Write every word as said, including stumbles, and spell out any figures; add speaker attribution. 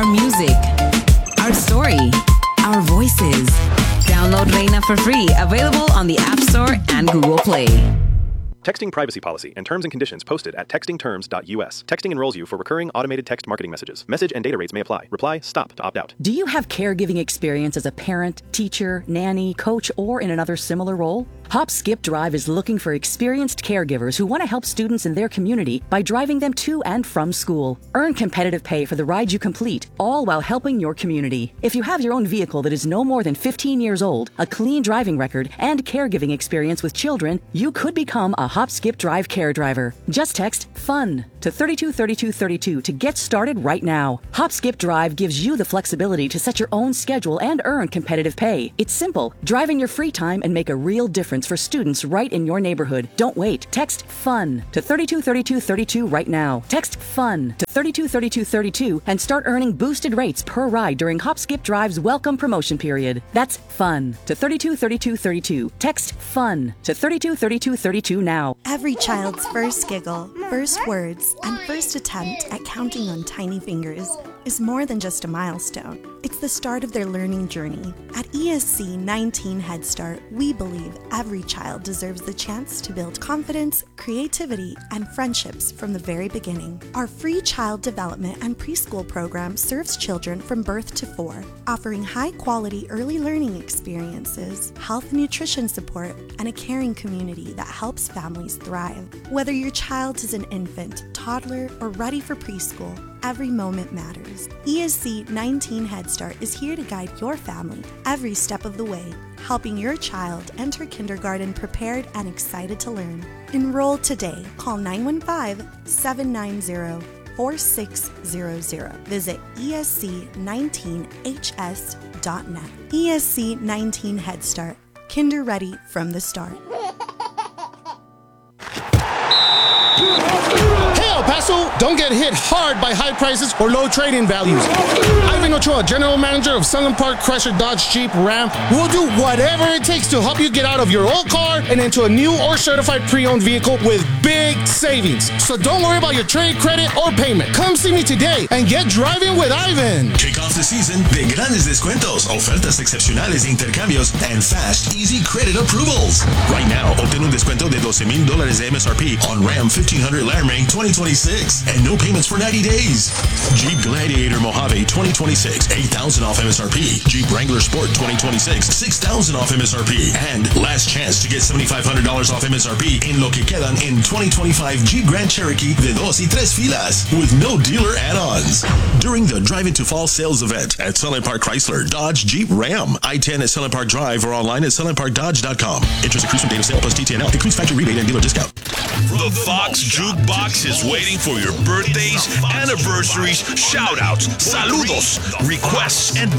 Speaker 1: our music, our story, our voices. Download Reina for free, available on the App Store and Google Play.
Speaker 2: Texting privacy policy and terms and conditions posted at texting terms dot U S. Texting enrolls you for recurring automated text marketing messages. Message and data rates may apply. Reply STOP to opt out.
Speaker 3: Do you have caregiving experience as a parent, teacher, nanny, coach, or in another similar role? Hop Skip Drive is looking for experienced caregivers who want to help students in their community by driving them to and from school. Earn competitive pay for the ride you complete, all while helping your community. If you have your own vehicle that is no more than fifteen years old, a clean driving record, and caregiving experience with children, you could become a Hop Skip Drive care driver. Just text FUN to thirty-two thirty-two thirty-two to get started right now. Hop Skip Drive gives you the flexibility to set your own schedule and earn competitive pay. It's simple. Drive in your free time and make a real difference for students right in your neighborhood. Don't wait. Text FUN to thirty-two thirty-two thirty-two right now. Text FUN to thirty-two thirty-two thirty-two and start earning boosted rates per ride during Hop Skip Drive's welcome promotion period. That's FUN to thirty-two thirty-two thirty-two. Text FUN to thirty-two thirty-two thirty-two now.
Speaker 4: Every child's first giggle, first words, and first attempt at counting on tiny fingers is more than just a milestone. It's the start of their learning journey. At E S C nineteen Head Start, we believe every child deserves the chance to build confidence, creativity, and friendships from the very beginning. Our free child development and preschool program serves children from birth to four, offering high-quality early learning experiences, health and nutrition support, and a caring community that helps families thrive. Whether your child is an infant, toddler, or ready for preschool, every moment matters. E S C nineteen Head Start is here to guide your family every step of the way, helping your child enter kindergarten prepared and excited to learn. Enroll today. Call nine one five, seven nine zero, four six zero zero. Visit E S C nineteen H S dot net. E S C nineteen Head Start. Kinder ready from the start.
Speaker 5: El Paso, don't get hit hard by high prices or low trading values. Ivan Ochoa, General Manager of Sunland Park Chrysler Dodge Jeep Ram, will do whatever it takes to help you get out of your old car and into a new or certified pre-owned vehicle with big savings. So don't worry about your trade credit or payment. Come see me today and get driving with Ivan.
Speaker 6: Kick off the season de grandes descuentos, ofertas excepcionales de intercambios, and fast, easy credit approvals. Right now, obtén un descuento de doce mil dólares de M S R P on Ram fifteen hundred Landmang twenty twenty-six and no payments for ninety days. Jeep Gladiator Mojave twenty twenty-six, eight thousand off M S R P. Jeep Wrangler Sport twenty twenty-six, six thousand off M S R P. And last chance to get seventy-five hundred dollars off M S R P in lo que quedan in twenty twenty-five Jeep Grand Cherokee de dos y tres filas with no dealer add-ons. During the Drive Into Fall sales event at Sunland Park Chrysler, Dodge, Jeep, Ram. I ten at Sunland Park Drive or online at sunland park dodge dot com. Interest accrues from date of sale plus T T N L. Includes factory rebate and dealer discount.
Speaker 7: The Fox Jukebox is waiting for your birthdays, anniversaries, shout-outs, saludos, requests, and